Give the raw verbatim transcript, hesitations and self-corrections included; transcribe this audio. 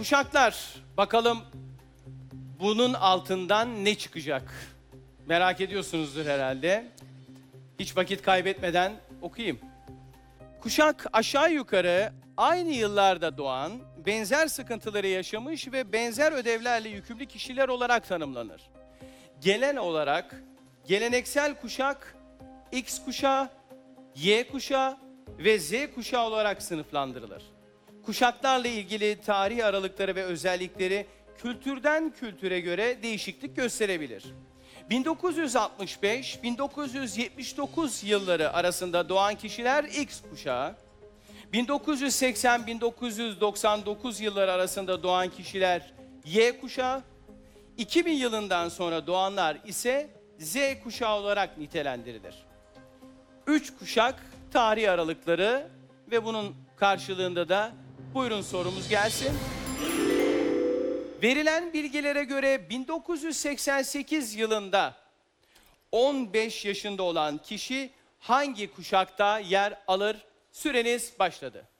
Kuşaklar, bakalım bunun altından ne çıkacak? Merak ediyorsunuzdur herhalde. Hiç vakit kaybetmeden okuyayım. Kuşak aşağı yukarı aynı yıllarda doğan, benzer sıkıntıları yaşamış ve benzer ödevlerle yükümlü kişiler olarak tanımlanır. Genel olarak geleneksel kuşak, X kuşağı, Y kuşağı ve Z kuşağı olarak sınıflandırılır. Kuşaklarla ilgili tarih aralıkları ve özellikleri kültürden kültüre göre değişiklik gösterebilir. bin dokuz yüz altmış beş - bin dokuz yüz yetmiş dokuz yılları arasında doğan kişiler X kuşağı, bin dokuz yüz seksen - bin dokuz yüz doksan dokuz yılları arasında doğan kişiler Y kuşağı, iki bin yılından sonra doğanlar ise Z kuşağı olarak nitelendirilir. Üç kuşak tarih aralıkları ve bunun karşılığında da buyurun sorumuz gelsin. Verilen bilgilere göre bin dokuz yüz seksen sekiz yılında on beş yaşında olan kişi hangi kuşakta yer alır? Süreniz başladı.